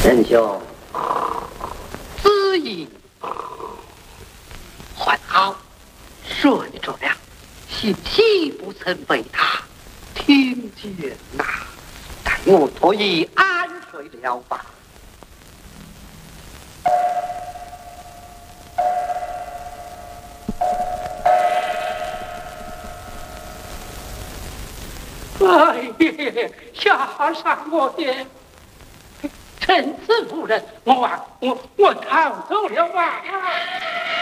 仁兄，子意还好，睡着了，信息不曾被他听见呐。待我脱衣安睡了吧。哎呀，下山我也。臣子夫人，我逃走了啊！